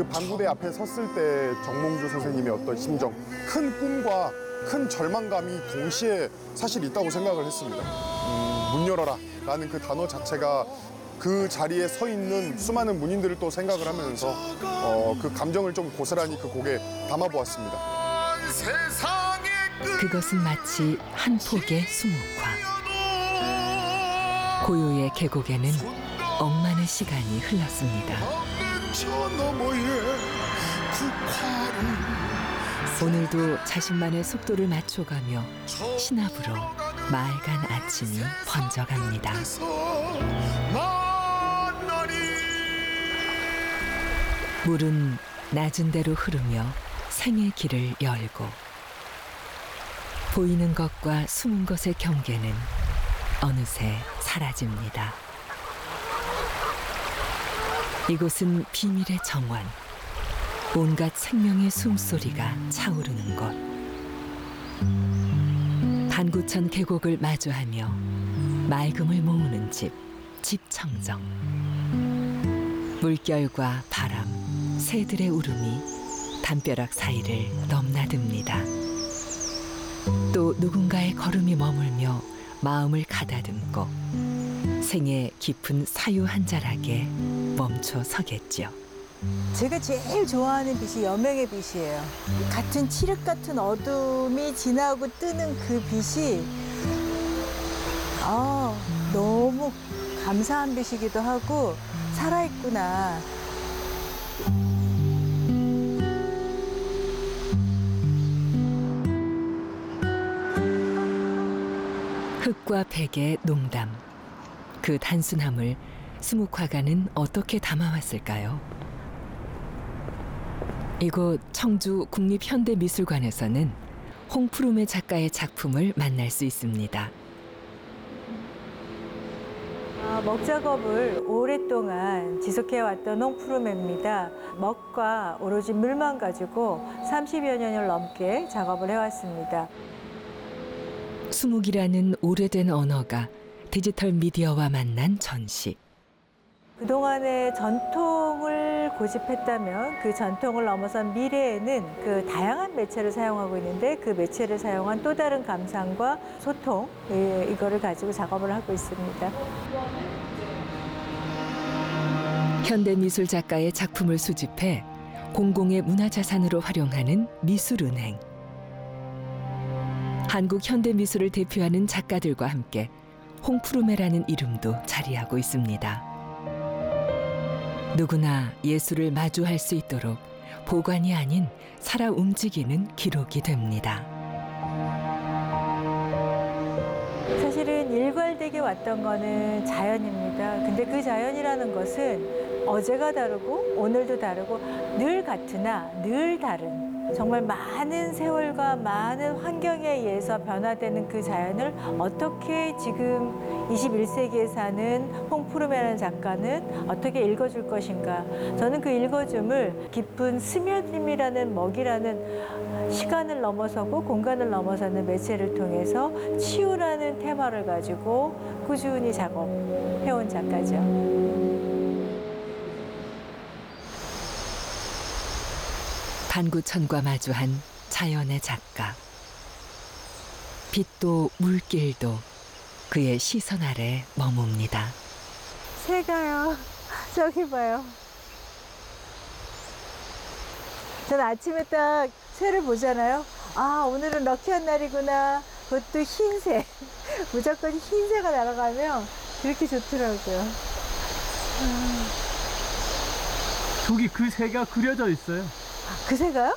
그 방구대 앞에 섰을 때 정몽주 선생님의 어떤 심정, 큰 꿈과 큰 절망감이 동시에 사실 있다고 생각을 했습니다. 문 열어라 라는 그 단어 자체가 그 자리에 서 있는 수많은 문인들을 또 생각을 하면서 그 감정을 좀 고스란히 그 곡에 담아보았습니다. 그것은 마치 한 폭의 수묵화. 고요의 계곡에는 억만의 시간이 흘렀습니다. 오늘도 자신만의 속도를 맞춰가며 신압으로 맑은 아침이 번져갑니다. 물은 낮은 대로 흐르며 생의 길을 열고 보이는 것과 숨은 것의 경계는 어느새 사라집니다. 이곳은 비밀의 정원, 온갖 생명의 숨소리가 차오르는 곳. 반구천 계곡을 마주하며 맑음을 모으는 집, 집청정. 물결과 바람, 새들의 울음이 담벼락 사이를 넘나듭니다. 또 누군가의 걸음이 머물며 마음을 가다듬고 생의 깊은 사유 한 자락에 멈춰 서겠죠. 제가 제일 좋아하는 빛이 여명의 빛이에요. 같은 칠흑 같은 어둠이 지나고 뜨는 그 빛이 너무 감사한 빛이기도 하고 살아있구나. 흙과 백의 농담. 그 단순함을 수묵화가는 어떻게 담아왔을까요? 이곳 청주 국립현대미술관에서는 홍푸르메 작가의 작품을 만날 수 있습니다. 먹 작업을 오랫동안 지속해왔던 홍푸르메입니다. 먹과 오로지 물만 가지고 30여 년을 넘게 작업을 해왔습니다. 수묵이라는 오래된 언어가 디지털 미디어와 만난 전시. 그동안의 전통을 고집했다면 그 전통을 넘어선 미래에는 그 다양한 매체를 사용하고 있는데 그 매체를 사용한 또 다른 감상과 소통, 이거를 가지고 작업을 하고 있습니다. 현대미술 작가의 작품을 수집해 공공의 문화자산으로 활용하는 미술은행. 한국 현대미술을 대표하는 작가들과 함께 홍푸르메라는 이름도 자리하고 있습니다. 누구나 예술을 마주할 수 있도록 보관이 아닌 살아 움직이는 기록이 됩니다. 사실은 일괄되게 왔던 거는 자연입니다. 근데 그 자연이라는 것은 어제가 다르고 오늘도 다르고 늘 같으나 늘 다른, 정말 많은 세월과 많은 환경에 의해서 변화되는 그 자연을 어떻게 지금 21세기에 사는 홍푸르메라는 작가는 어떻게 읽어줄 것인가. 저는 그 읽어줌을 깊은 스며듦이라는 먹이라는 시간을 넘어서고 공간을 넘어서는 매체를 통해서 치유라는 테마를 가지고 꾸준히 작업해온 작가죠. 반구천과 마주한 자연의 작가. 빛도 물길도 그의 시선 아래 머뭅니다. 새가요. 저기 봐요. 전 아침에 딱 새를 보잖아요. 아, 오늘은 럭키한 날이구나. 그것도 흰새. 무조건 흰새가 날아가면 그렇게 좋더라고요. 저기 그 새가 그려져 있어요. 그 새가요?